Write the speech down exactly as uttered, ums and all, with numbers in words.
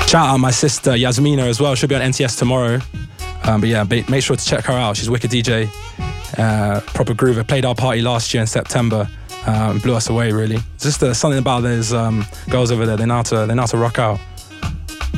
Shout out my sister Yasmina as well. She'll be on N T S tomorrow. Um, but yeah, ba- make sure to check her out. She's a wicked D J, uh, proper groover. Played our party last year in September. Um, blew us away, really. Just uh, something about those um, girls over there. They know how to, they know how to rock out.